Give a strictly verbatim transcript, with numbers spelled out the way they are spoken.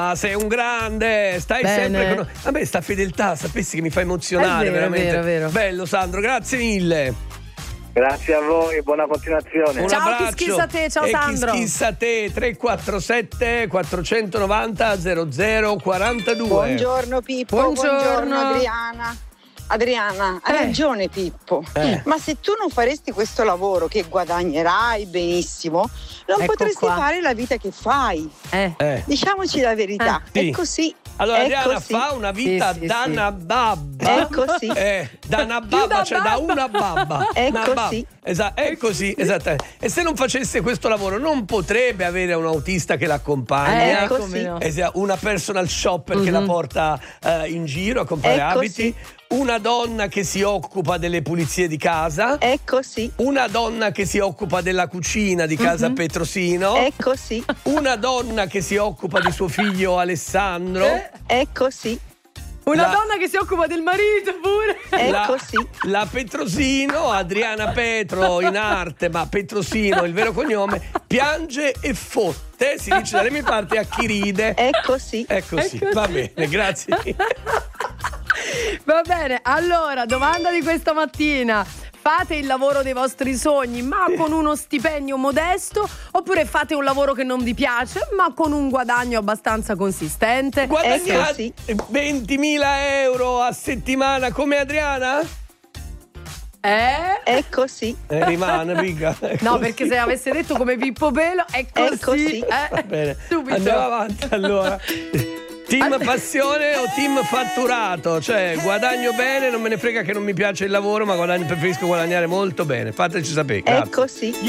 Ah, sei un grande, stai Bene. sempre con... A me sta fedeltà, sapessi che mi fa emozionare, È vero, veramente. è vero, è vero. Bello Sandro, grazie mille. Grazie a voi, buona continuazione. Un Ciao, abbraccio. chi schissa te, ciao e Sandro. Chi schissa te, tre quattro sette quattro nove zero zero zero quattro due. Buongiorno Pippo, Buongiorno. buongiorno, Adriana. Adriana, hai Eh. ragione Pippo, Eh. ma se tu non faresti questo lavoro che guadagnerai benissimo, non Ecco potresti qua. fare la vita che fai. Eh. Eh. Diciamoci la verità, Eh. Sì. è così. Allora è Adriana così. fa una vita Sì, sì, da sì. una babba. È così. Eh, da una Più babba, da cioè da babba. una babba. È Una così. babba. Esa- è così, esattamente. E se non facesse questo lavoro non potrebbe avere un autista che l'accompagna. Eh, come così. no. Esa- una personal shopper che la porta eh, in giro a comprare È abiti, una donna che si occupa delle pulizie di casa, È così. una donna che si occupa della cucina di casa Petrosino, È così. una donna che si occupa di suo figlio Alessandro, È così. Una La- donna che si occupa del marito pure. È la, così. la Petrosino, Adriana Petro in arte, ma Petrosino il vero cognome, piange e fotte, si dice dalle mie parti, a chi ride. È così. È così, È così. va bene, grazie. Va bene, allora, domanda di questa mattina. Fate il lavoro dei vostri sogni, ma con uno stipendio modesto, oppure fate un lavoro che non vi piace, ma con un guadagno abbastanza consistente? Guadagnate ventimila euro a settimana come Adriana? Eh? È così. Eh, rimane, mica. È No, così. perché se avesse detto come Pippo Pelo è così. così. Eh, Va bene. Subito. Andiamo avanti allora. Team passione o team fatturato? Cioè, guadagno bene, non me ne frega che non mi piace il lavoro, ma guadagno, preferisco guadagnare molto bene. Fateci sapere. È Grazie. così.